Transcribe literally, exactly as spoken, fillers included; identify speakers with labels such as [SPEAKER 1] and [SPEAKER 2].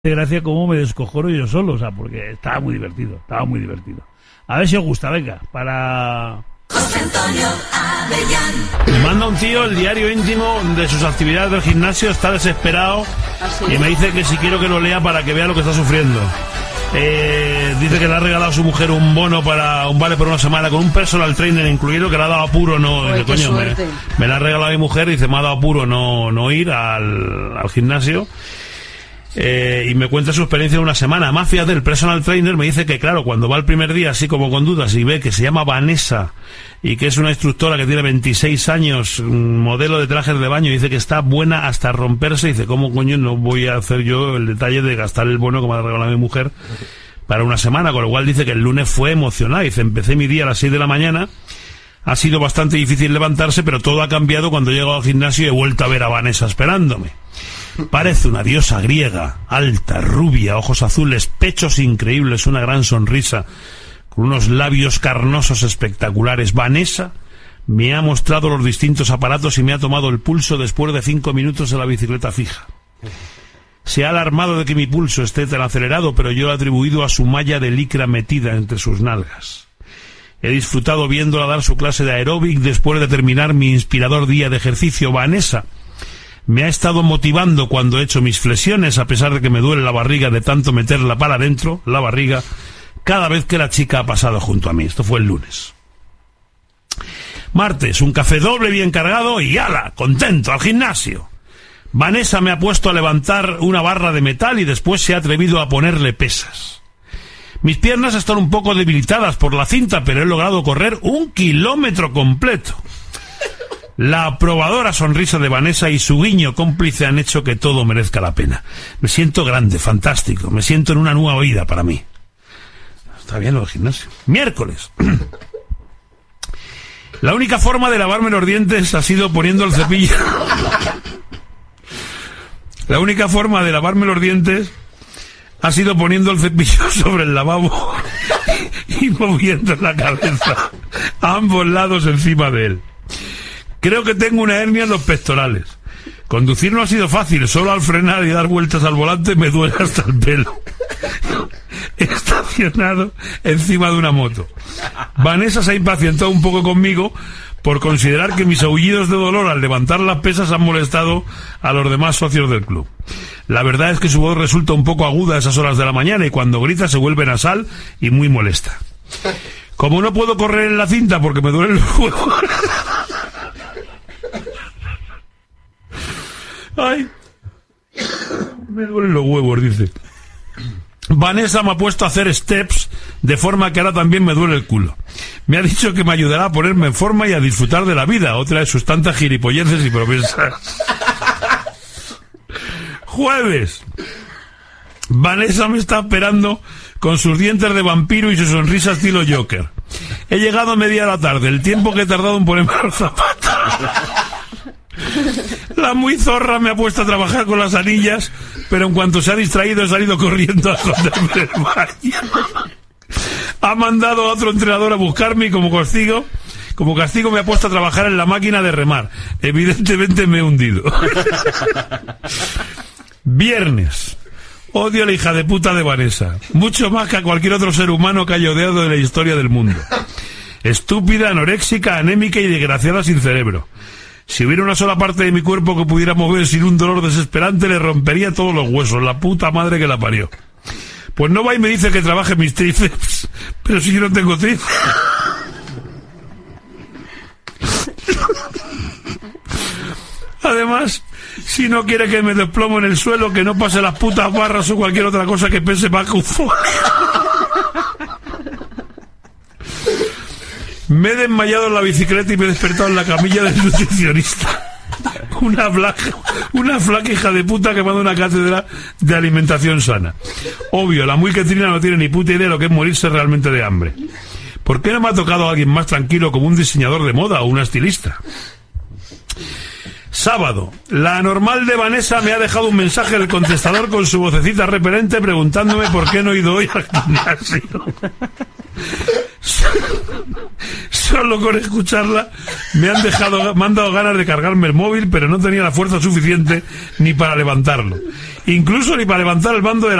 [SPEAKER 1] gracia cómo me descojoro yo solo, o sea, porque estaba muy divertido, estaba muy divertido. A ver si os gusta, venga, para...
[SPEAKER 2] José Antonio Avellán.
[SPEAKER 1] Me manda un tío el diario íntimo de sus actividades del gimnasio, está desesperado y me dice que si quiero que lo lea para que vea lo que está sufriendo. Eh, dice que le ha regalado a su mujer un bono para un vale por una semana con un personal trainer incluido, que le ha dado apuro no.
[SPEAKER 3] Uy,
[SPEAKER 1] dice, coño, me, me la ha regalado a mi mujer y dice, me ha dado apuro no, no ir al, al gimnasio. Eh, y me cuenta su experiencia de una semana. Además, fíjate, el personal trainer me dice que, claro, cuando va el primer día así como con dudas y ve que se llama Vanessa y que es una instructora que tiene veintiséis años, modelo de trajes de baño, y dice que está buena hasta romperse, y dice, ¿cómo coño no voy a hacer yo el detalle de gastar el bono que me ha regalado mi mujer para una semana? Con lo cual dice que el lunes fue emocionado. Dice, empecé mi día a las seis de la mañana, ha sido bastante difícil levantarse, pero todo ha cambiado cuando he llegado al gimnasio y he vuelto a ver a Vanessa esperándome. Parece una diosa griega, alta, rubia, ojos azules, pechos increíbles, una gran sonrisa, con unos labios carnosos espectaculares. Vanessa me ha mostrado los distintos aparatos y me ha tomado el pulso después de cinco minutos en la bicicleta fija. Se ha alarmado de que mi pulso esté tan acelerado, pero yo lo he atribuido a su malla de licra metida entre sus nalgas. He disfrutado viéndola dar su clase de aeróbic después de terminar mi inspirador día de ejercicio. Vanessa me ha estado motivando cuando he hecho mis flexiones, a pesar de que me duele la barriga de tanto meterla para adentro, la barriga, cada vez que la chica ha pasado junto a mí. Esto fue el lunes. Martes, un café doble bien cargado y ¡ala! Contento, al gimnasio. Vanessa me ha puesto a levantar una barra de metal y después se ha atrevido a ponerle pesas. Mis piernas están un poco debilitadas por la cinta, pero he logrado correr un kilómetro completo. La aprobadora sonrisa de Vanessa y su guiño cómplice han hecho que todo merezca la pena. Me siento grande, fantástico, me siento en una nueva vida para mí. Está bien lo del gimnasio. Miércoles. La única forma de lavarme los dientes ha sido poniendo el cepillo. La única forma de lavarme los dientes ha sido poniendo el cepillo sobre el lavabo y moviendo la cabeza a ambos lados encima de él. Creo que tengo una hernia en los pectorales. Conducir no ha sido fácil, solo al frenar y dar vueltas al volante me duele hasta el pelo. He estacionado encima de una moto. Vanessa se ha impacientado un poco conmigo por considerar que mis aullidos de dolor al levantar las pesas han molestado a los demás socios del club. La verdad es que su voz resulta un poco aguda a esas horas de la mañana y cuando grita se vuelve nasal y muy molesta. Como no puedo correr en la cinta porque me duelen los huevos... Ay, me duelen los huevos, dice. Vanessa me ha puesto a hacer steps de forma que ahora también me duele el culo. Me ha dicho que me ayudará a ponerme en forma y a disfrutar de la vida, otra de sus tantas gilipolleces y promesas. Jueves. Vanessa me está esperando con sus dientes de vampiro y su sonrisa estilo Joker. He llegado a media de la tarde, el tiempo que he tardado en ponerme los zapatos. La muy zorra me ha puesto a trabajar con las anillas, pero en cuanto se ha distraído he salido corriendo a esconderme en el baño. Ha mandado a otro entrenador a buscarme y como castigo, como castigo me ha puesto a trabajar en la máquina de remar. Evidentemente me he hundido. Viernes. Odio a la hija de puta de Vanessa, mucho más que a cualquier otro ser humano que haya odiado de la historia del mundo. Estúpida, anoréxica, anémica y desgraciada sin cerebro. Si hubiera una sola parte de mi cuerpo que pudiera mover sin un dolor desesperante, le rompería todos los huesos, la puta madre que la parió. Pues no va y me dice que trabaje mis tríceps, pero si yo no tengo tríceps. Además, si no quiere que me desplomo en el suelo, que no pase las putas barras o cualquier otra cosa que pese más que un folio. Me he desmayado en la bicicleta y me he despertado en la camilla del nutricionista. Una flaca, una flaca hija de puta que me ha dado una cátedra de alimentación sana. Obvio, la muy quetrina no tiene ni puta idea de lo que es morirse realmente de hambre. ¿Por qué no me ha tocado a alguien más tranquilo como un diseñador de moda o una estilista? Sábado. La anormal de Vanessa me ha dejado un mensaje en el contestador con su vocecita repelente preguntándome por qué no he ido hoy al gimnasio. Solo con escucharla me han dejado, me han dado ganas de cargarme el móvil, pero no tenía la fuerza suficiente ni para levantarlo. Incluso ni para levantar el mando de la